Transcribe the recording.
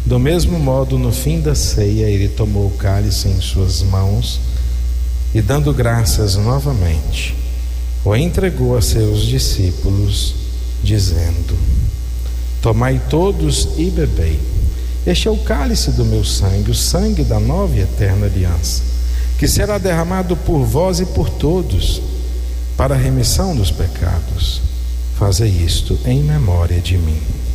Do mesmo modo, no fim da ceia, ele tomou o cálice em suas mãos e, dando graças novamente, o entregou a seus discípulos, dizendo: tomai todos e bebei. Este é o cálice do meu sangue, o sangue da nova e eterna aliança, que será derramado por vós e por todos, para a remissão dos pecados. Fazei isto em memória de mim.